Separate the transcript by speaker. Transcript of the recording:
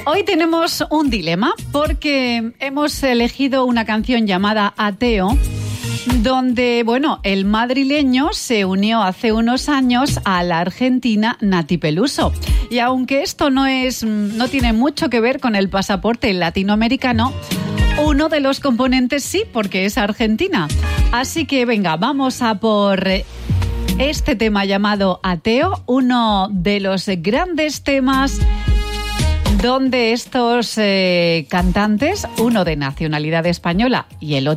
Speaker 1: Hoy tenemos un dilema porque hemos elegido una canción llamada Ateo, donde, el madrileño se unió hace unos años a la argentina Nati Peluso. Y aunque esto no tiene mucho que ver con el pasaporte latinoamericano, uno de los componentes sí, porque es argentina. Así que venga, vamos a por este tema llamado Ateo, uno de los grandes temas donde estos cantantes, uno de nacionalidad española y el otro